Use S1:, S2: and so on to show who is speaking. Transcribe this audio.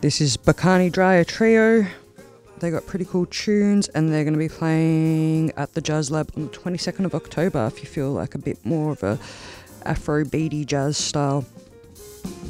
S1: This is Bacani Dryer Trio. They got pretty cool tunes, and they're going to be playing at the Jazz Lab on the 22nd of October if you feel like a bit more of a Afro beady jazz style.